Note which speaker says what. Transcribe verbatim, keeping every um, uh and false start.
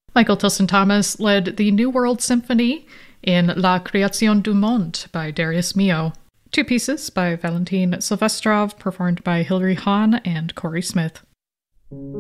Speaker 1: Michael Tilson Thomas led the New World Symphony in La Création du Monde by Darius Milhaud. Two pieces by Valentin Silvestrov, performed by Hilary Hahn and Corey Smith.